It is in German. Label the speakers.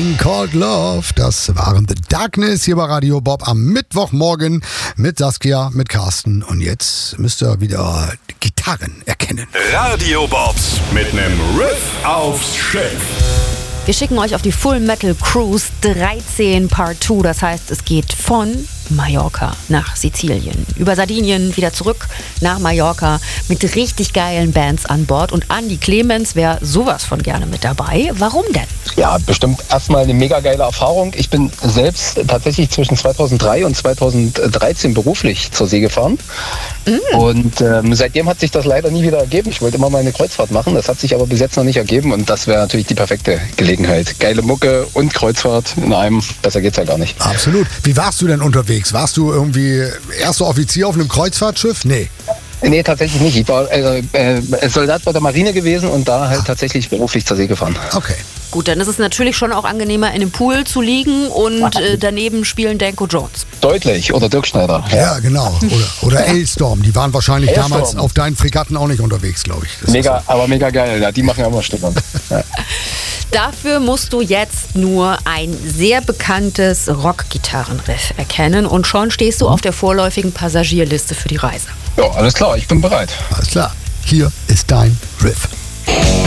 Speaker 1: Thing Called Love. Das waren The Darkness hier bei Radio Bob am Mittwochmorgen mit Saskia, mit Carsten. Und jetzt müsst ihr wieder Gitarren erkennen.
Speaker 2: Radio Bobs mit einem Riff aufs Schiff.
Speaker 3: Wir schicken euch auf die Full Metal Cruise 13 Part 2. Das heißt, es geht von Mallorca nach Sizilien. Über Sardinien wieder zurück nach Mallorca mit richtig geilen Bands an Bord. Und Andi Clemens wäre sowas von gerne mit dabei. Warum denn?
Speaker 4: Ja, bestimmt erstmal eine mega geile Erfahrung. Ich bin selbst tatsächlich zwischen 2003 und 2013 beruflich zur See gefahren. Und seitdem hat sich das leider nie wieder ergeben. Ich wollte immer mal eine Kreuzfahrt machen, das hat sich aber bis jetzt noch nicht ergeben und das wäre natürlich die perfekte Gelegenheit. Geile Mucke und Kreuzfahrt in einem, besser geht's ja gar nicht.
Speaker 1: Absolut. Wie warst du denn unterwegs? Warst du irgendwie erster Offizier auf einem Kreuzfahrtschiff? Nee.
Speaker 4: Nee, tatsächlich nicht. Ich war Soldat bei der Marine gewesen und da halt tatsächlich beruflich zur See gefahren.
Speaker 1: Okay.
Speaker 3: Gut, dann ist es natürlich schon auch angenehmer, in einem Pool zu liegen und daneben spielen Danko Jones.
Speaker 4: Deutlich. Oder Dirk Schneider.
Speaker 1: Ja, genau. Oder Elstorm. Die waren wahrscheinlich
Speaker 4: Elstorm.
Speaker 1: damals auf deinen Fregatten auch nicht unterwegs, glaube ich.
Speaker 4: Aber mega geil. Ja, die machen ja immer Stimmung. Ja.
Speaker 3: Dafür musst du jetzt nur ein sehr bekanntes Rockgitarrenriff erkennen und schon stehst du auf der vorläufigen Passagierliste für die Reise.
Speaker 4: Ja, alles klar. Ich bin bereit.
Speaker 1: Alles klar. Hier ist dein Riff.